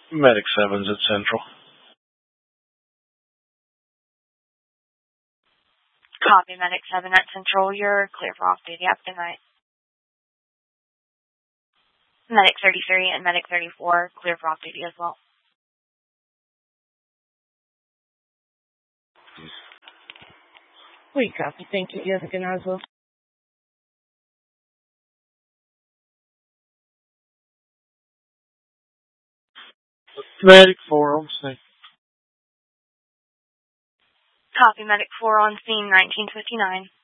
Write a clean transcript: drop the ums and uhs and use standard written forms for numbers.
Medic 7's at Central. Copy, Medic 7 at Central. You're clear for off-duty. Have a good night. Medic 33 and Medic 34, clear for off-duty as well. We copy. Thank you. You have a good night as well. Medic 4 on scene. Copy, Medic 4 on scene, 1959.